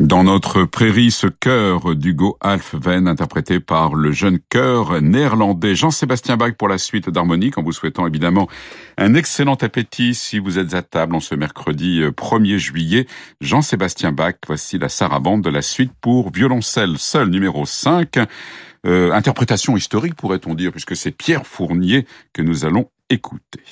Dans notre prairie, ce chœur d'Hugo Alfvén, interprété par le jeune chœur néerlandais Jean-Sébastien Bach pour la suite d'harmonique, en vous souhaitant évidemment un excellent appétit si vous êtes à table en ce mercredi 1er juillet. Jean-Sébastien Bach, voici la sarabande de la suite pour violoncelle seul numéro 5. Interprétation historique pourrait-on dire, puisque c'est Pierre Fournier que nous allons écouter.